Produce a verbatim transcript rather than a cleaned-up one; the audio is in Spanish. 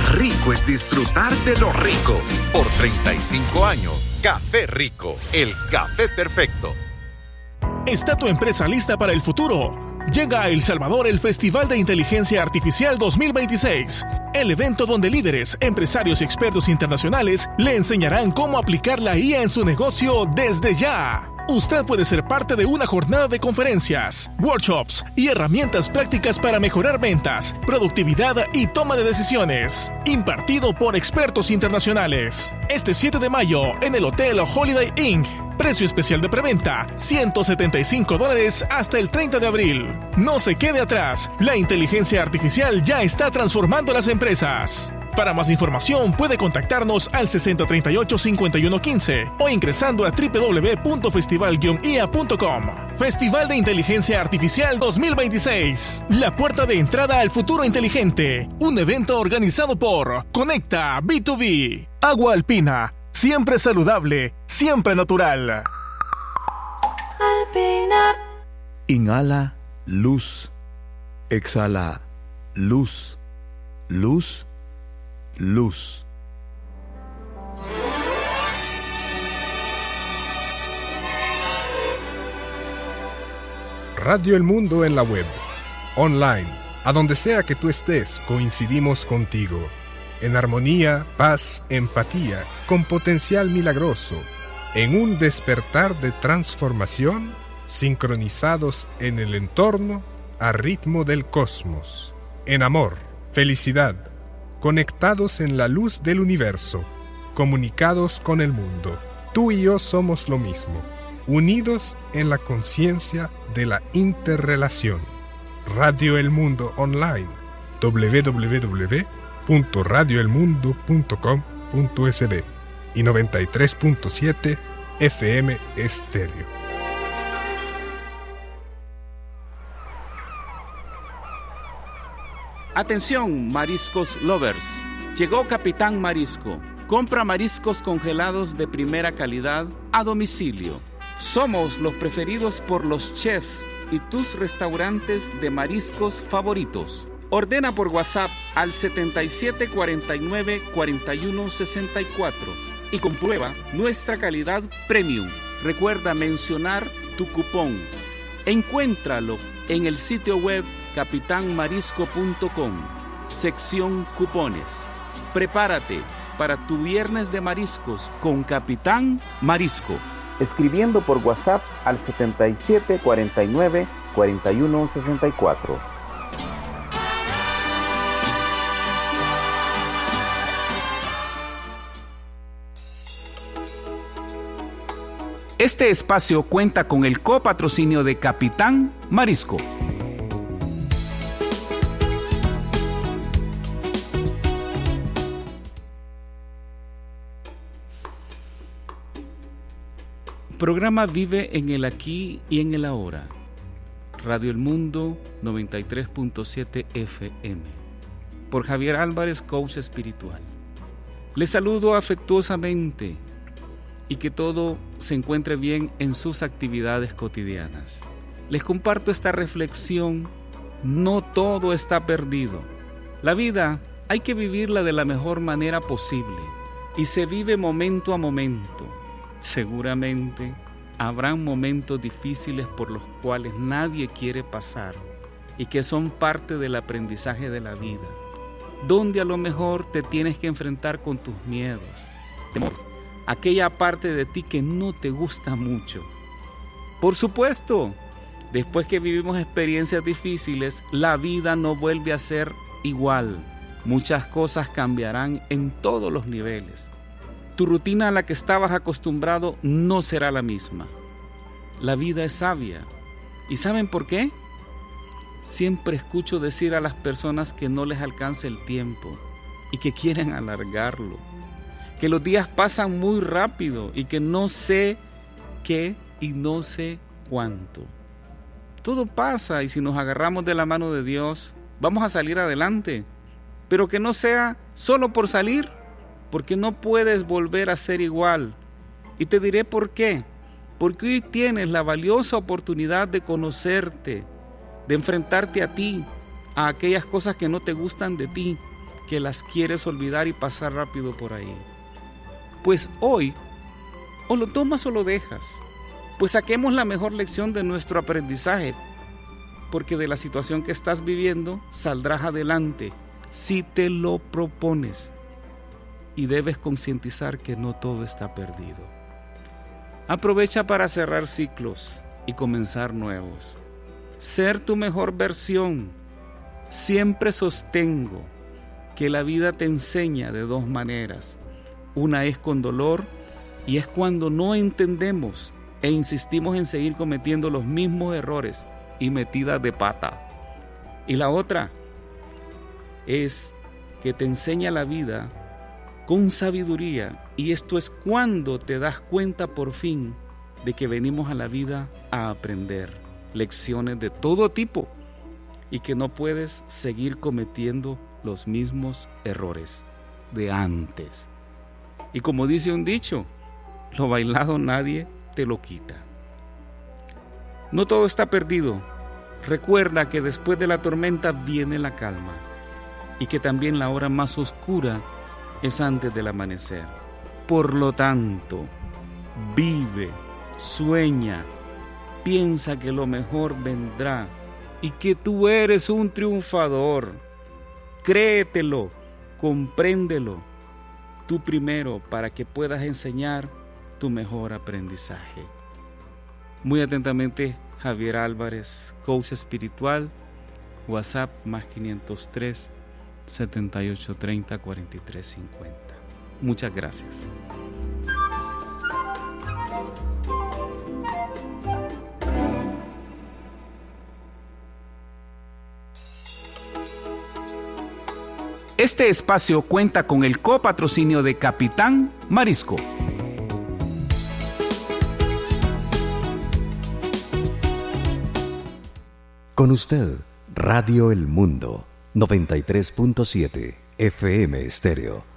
Rico es disfrutar de lo rico. Por treinta y cinco años, Café Rico, el café perfecto. ¿Está tu empresa lista para el futuro? Llega a El Salvador el Festival de Inteligencia Artificial dos mil veintiséis, el evento donde líderes, empresarios y expertos internacionales le enseñarán cómo aplicar la I A en su negocio desde ya. Usted puede ser parte de una jornada de conferencias, workshops y herramientas prácticas para mejorar ventas, productividad y toma de decisiones, impartido por expertos internacionales. Este siete de mayo en el Hotel Holiday Inn. Precio especial de preventa, ciento setenta y cinco dólares hasta el treinta de abril. No se quede atrás, la inteligencia artificial ya está transformando las empresas. Para más información puede contactarnos al sesenta treinta y ocho cincuenta y uno quince o ingresando a doble u doble u doble u punto festival guion i a punto com. Festival de Inteligencia Artificial dos mil veintiséis. La puerta de entrada al futuro inteligente. Un evento organizado por Conecta B dos B. Agua Alpina. Siempre saludable, siempre natural. Alpina. Inhala luz. Exhala luz. Luz. Luz. Radio El Mundo en la web, online, a donde sea que tú estés, coincidimos contigo. En armonía, paz, empatía, con potencial milagroso, en un despertar de transformación, sincronizados en el entorno, a ritmo del cosmos. En amor, felicidad, conectados en la luz del universo, comunicados con el mundo. Tú y yo somos lo mismo, unidos en la conciencia de la interrelación. Radio El Mundo Online, doble u doble u doble u punto radio el mundo punto com punto es de y noventa y tres punto siete F M Estéreo. Atención, mariscos lovers. Llegó Capitán Marisco. Compra mariscos congelados de primera calidad a domicilio. Somos los preferidos por los chefs y tus restaurantes de mariscos favoritos. Ordena por WhatsApp al setenta y siete cuarenta y nueve cuarenta y uno sesenta y cuatro y comprueba nuestra calidad premium. Recuerda mencionar tu cupón. Encuéntralo en el sitio web capitán marisco punto com, sección cupones. Prepárate para tu viernes de mariscos con Capitán Marisco. Escribiendo por WhatsApp al setenta y siete cuarenta y nueve cuarenta y uno sesenta y cuatro. Este espacio cuenta con el copatrocinio de Capitán Marisco. Programa Vive en el Aquí y en el Ahora. Radio El Mundo noventa y tres punto siete F M. Por Javier Álvarez, coach espiritual. Les saludo afectuosamente y que todo se encuentre bien en sus actividades cotidianas. Les comparto esta reflexión: no todo está perdido. La vida hay que vivirla de la mejor manera posible y se vive momento a momento. Seguramente habrán momentos difíciles por los cuales nadie quiere pasar y que son parte del aprendizaje de la vida, donde a lo mejor te tienes que enfrentar con tus miedos, temores, aquella parte de ti que no te gusta mucho. Por supuesto, después que vivimos experiencias difíciles, la vida no vuelve a ser igual. Muchas cosas cambiarán en todos los niveles. Tu rutina a la que estabas acostumbrado no será la misma. La vida es sabia. ¿Y saben por qué? Siempre escucho decir a las personas que no les alcanza el tiempo y que quieren alargarlo, que los días pasan muy rápido y que no sé qué y no sé cuánto. Todo pasa y si nos agarramos de la mano de Dios, vamos a salir adelante, pero que no sea solo por salir, porque no puedes volver a ser igual. Y te diré por qué. Porque hoy tienes la valiosa oportunidad de conocerte, de enfrentarte a ti, a aquellas cosas que no te gustan de ti, que las quieres olvidar y pasar rápido por ahí. Pues hoy, o lo tomas o lo dejas. Pues saquemos la mejor lección de nuestro aprendizaje, porque de la situación que estás viviendo saldrás adelante si te lo propones. Y debes concientizar que no todo está perdido. Aprovecha para cerrar ciclos y comenzar nuevos. Ser tu mejor versión. Siempre sostengo que la vida te enseña de dos maneras. Una es con dolor y es cuando no entendemos e insistimos en seguir cometiendo los mismos errores y metidas de pata. Y la otra es que te enseña la vida con sabiduría, y esto es cuando te das cuenta por fin de que venimos a la vida a aprender lecciones de todo tipo y que no puedes seguir cometiendo los mismos errores de antes. Y como dice un dicho, lo bailado nadie te lo quita. No todo está perdido. Recuerda que después de la tormenta viene la calma y que también la hora más oscura es antes del amanecer. Por lo tanto, vive, sueña, piensa que lo mejor vendrá y que tú eres un triunfador. Créetelo, compréndelo tú primero para que puedas enseñar tu mejor aprendizaje. Muy atentamente, Javier Álvarez, coach espiritual. WhatsApp más quinientos tres, setenta y ocho treinta, cuarenta y tres cincuenta. Muchas gracias. Este espacio cuenta con el copatrocinio de Capitán Marisco. Con usted, Radio El Mundo, noventa y tres punto siete F M Estéreo.